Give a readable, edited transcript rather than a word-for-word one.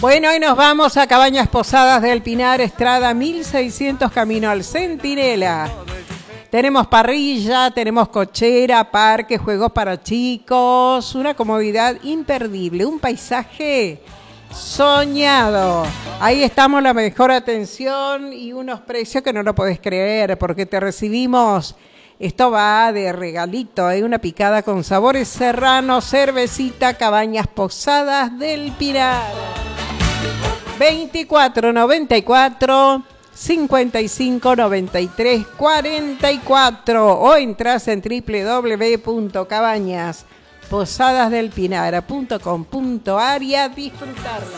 Bueno, hoy nos vamos a Cabañas Posadas del Pinar, Estrada 1600, camino al Centinela. Tenemos parrilla, tenemos cochera, parque, juegos para chicos, una comodidad imperdible, un paisaje soñado. Ahí estamos, la mejor atención y unos precios que no lo podés creer, porque te recibimos, esto va de regalito, hay una picada con sabores serranos, cervecita, Cabañas Posadas del Pinar. 2494 55 93 44 o entras en www.cabañasposadasdelpinar.com.ar y a disfrutarla.